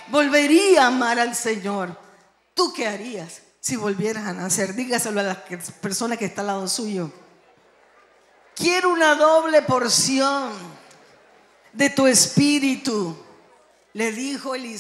volvería a amar al Señor. ¿Tú qué harías si volvieras a nacer? Dígaselo a la persona que está al lado suyo. Quiero una doble porción de tu espíritu, le dijo Eliseo.